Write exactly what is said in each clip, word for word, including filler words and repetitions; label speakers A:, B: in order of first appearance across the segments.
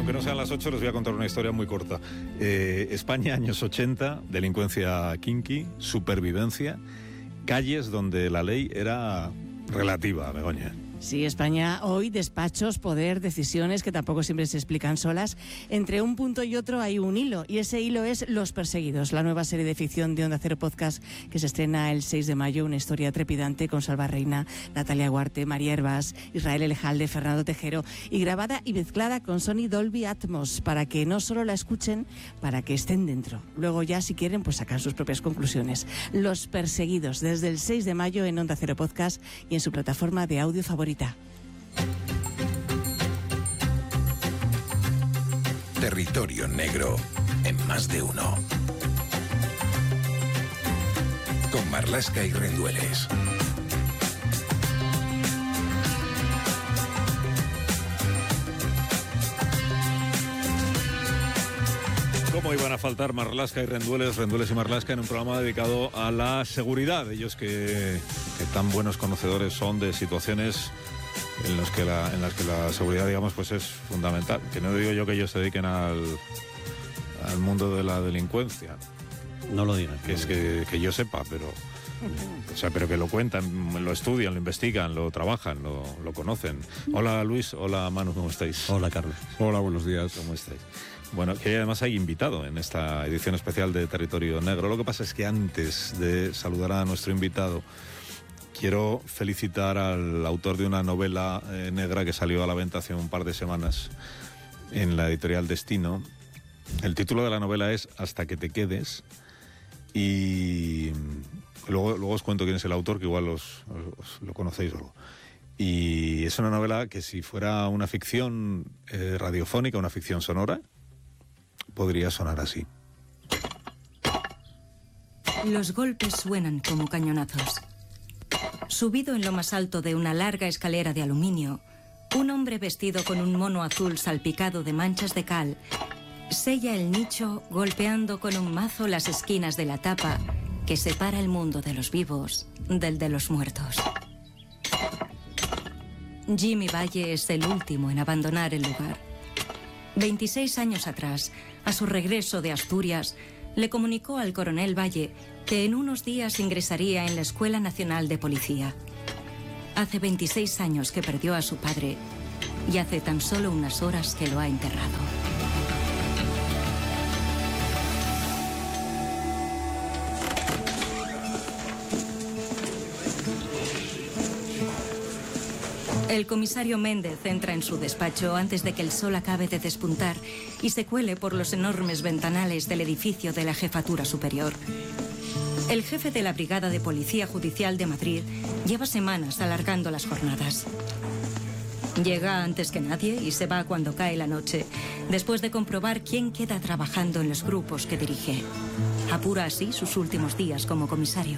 A: aunque no sean las ocho, les voy a contar una historia muy corta. Eh, España, años ochenta, delincuencia kinky, supervivencia, calles donde la ley era relativa, Begoña.
B: Sí, España hoy, despachos, poder, decisiones que tampoco siempre se explican solas. Entre un punto y otro hay un hilo, y ese hilo es Los Perseguidos, la nueva serie de ficción de Onda Cero Podcast que se estrena el seis de mayo, una historia trepidante con Salva Reina, Natalia Guarte, María Hervás, Israel Elejalde, Fernando Tejero, y grabada y mezclada con Sony Dolby Atmos, para que no solo la escuchen, para que estén dentro. Luego ya, si quieren, pues sacan sus propias conclusiones. Los Perseguidos, desde el seis de mayo en Onda Cero Podcast y en su plataforma de audio favorita.
C: Territorio Negro en Más de Uno. Con Marlaska y Rendueles.
A: ¿Cómo iban a faltar Marlaska y Rendueles, Rendueles y Marlaska en un programa dedicado a la seguridad? Ellos que, que tan buenos conocedores son de situaciones en, los que la, en las que la seguridad, digamos, pues es fundamental. Que no digo yo que ellos se dediquen al, al mundo de la delincuencia.
D: No lo digan.
A: Que es que, que yo sepa, pero... O sea, pero que lo cuentan, lo estudian, lo investigan, lo trabajan, lo, lo conocen. Hola Luis, hola Manu, ¿cómo estáis?
D: Hola Carlos.
E: Hola, buenos días.
A: ¿Cómo estáis? Bueno, que además hay invitado en esta edición especial de Territorio Negro. Lo que pasa es que antes de saludar a nuestro invitado, quiero felicitar al autor de una novela eh, negra que salió a la venta hace un par de semanas en la editorial Destino. El título de la novela es Hasta que te quedes, y luego, luego os cuento quién es el autor, que igual os, os, os lo conocéis o algo. Y es una novela que, si fuera una ficción eh, radiofónica, una ficción sonora, podría sonar así.
F: Los golpes suenan como cañonazos. Subido en lo más alto de una larga escalera de aluminio, un hombre vestido con un mono azul salpicado de manchas de cal sella el nicho golpeando con un mazo las esquinas de la tapa que separa el mundo de los vivos del de los muertos. Jimmy Valle es el último en abandonar el lugar. veintiséis años atrás, a su regreso de Asturias, le comunicó al coronel Valle que en unos días ingresaría en la Escuela Nacional de Policía. Hace veintiséis años que perdió a su padre y hace tan solo unas horas que lo ha enterrado. El comisario Méndez entra en su despacho antes de que el sol acabe de despuntar y se cuele por los enormes ventanales del edificio de la Jefatura Superior. El jefe de la Brigada de Policía Judicial de Madrid lleva semanas alargando las jornadas. Llega antes que nadie y se va cuando cae la noche, después de comprobar quién queda trabajando en los grupos que dirige. Apura así sus últimos días como comisario.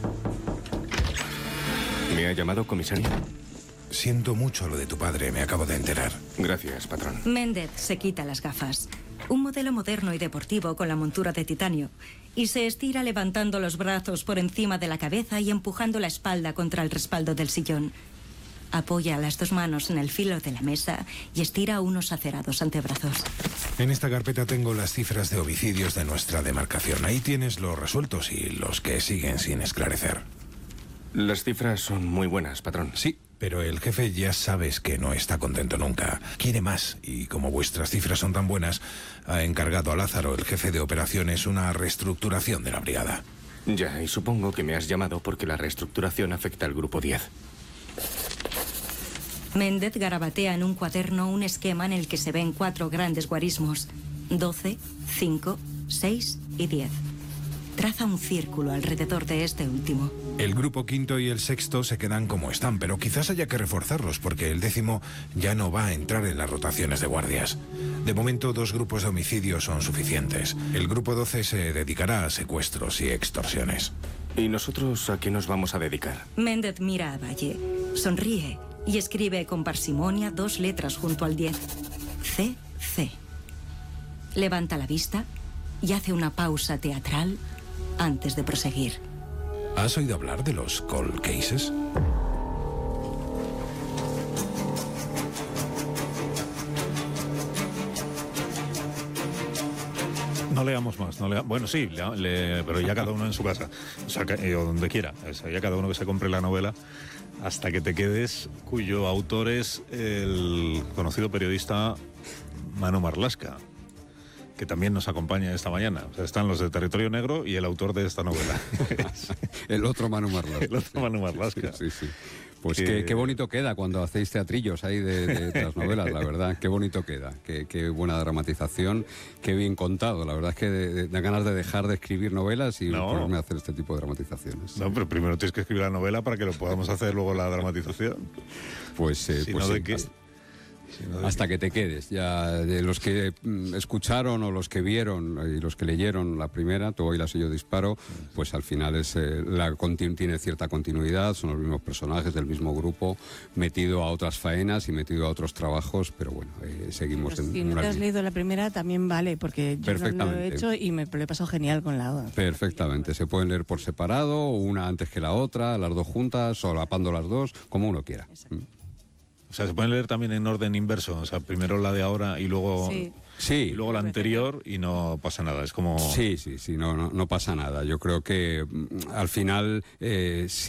G: ¿Me ha llamado comisario?
C: Siento mucho lo de tu padre, me acabo de enterar.
G: Gracias, patrón.
F: Méndez se quita las gafas, un modelo moderno y deportivo con la montura de titanio, y se estira levantando los brazos por encima de la cabeza y empujando la espalda contra el respaldo del sillón. Apoya las dos manos en el filo de la mesa y estira unos acerados antebrazos.
C: En esta carpeta tengo las cifras de homicidios de nuestra demarcación. Ahí tienes los resueltos y los que siguen sin esclarecer.
G: Las cifras son muy buenas, patrón.
C: Sí, pero el jefe ya sabes que no está contento nunca. Quiere más, y como vuestras cifras son tan buenas, ha encargado a Lázaro, el jefe de operaciones, una reestructuración de la brigada.
G: Ya, y supongo que me has llamado porque la reestructuración afecta al grupo diez.
F: Méndez garabatea en un cuaderno un esquema en el que se ven cuatro grandes guarismos: doce, cinco, seis y diez. Traza un círculo alrededor de este último.
C: El grupo quinto y el sexto se quedan como están, pero quizás haya que reforzarlos porque el décimo ya no va a entrar en las rotaciones de guardias. De momento, dos grupos de homicidios son suficientes. El grupo doce se dedicará a secuestros y extorsiones.
G: ¿Y nosotros a qué nos vamos a dedicar?
F: Méndez mira a Valle, sonríe y escribe con parsimonia dos letras junto al diez. C C. Levanta la vista y hace una pausa teatral antes de proseguir.
C: ¿Has oído hablar de los cold cases?
A: No leamos más. No lea... Bueno, sí, le... Le... pero ya cada uno en su casa, o sea, que... o donde quiera. O sea, ya cada uno que se compre la novela Hasta que te quedes, cuyo autor es el conocido periodista Manu Marlasca, que también nos acompaña esta mañana. O sea, están los de Territorio Negro y el autor de esta novela.
D: El otro Manu Marlasca.
A: El otro Manu Marlasca.
D: Sí, sí. Pues
A: que...
D: qué, qué bonito queda cuando hacéis teatrillos ahí de, de, de las novelas, la verdad. Qué bonito queda. Qué, qué buena dramatización, qué bien contado. La verdad es que de, de ganas de dejar de escribir novelas y no. ponerme a hacer este tipo de dramatizaciones.
A: No, pero primero tienes que escribir la novela para que lo podamos hacer luego la dramatización.
D: Pues, eh,
A: si
D: pues
A: no,
D: sí,
A: ¿de qué?
D: Hasta, hasta que te quedes. Ya de los que mm, escucharon o los que vieron y los que leyeron la primera, Tú bailas y yo disparo, pues al final es eh, la continu- tiene cierta continuidad, son los mismos personajes del mismo grupo, metido a otras faenas y metido a otros trabajos, pero bueno, eh, seguimos
B: pero
D: en,
B: si
D: en
B: no
D: una
B: te has
D: línea.
B: leído la primera, también vale, porque yo no lo he hecho y me lo he pasado genial con la otra.
D: Perfectamente, se pueden leer por separado, una antes que la otra, las dos juntas, solapando las dos, como uno quiera.
B: Exacto.
A: O sea, se pueden leer también en orden inverso, o sea, primero la de ahora y luego,
B: Sí.
D: Sí.
A: y luego la anterior y no pasa nada, es como...
D: Sí, sí, sí, no, no, no pasa nada. Yo creo que mm, al final... Eh,